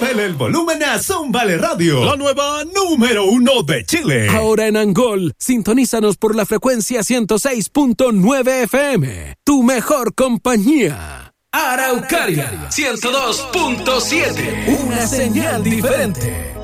Súbele el volumen a Zúmbale Radio, la nueva número 1 de Chile. Ahora en Angol, sintonízanos por la frecuencia 106.9 FM. Tu mejor compañía. Araucaria 102.7. Una señal diferente.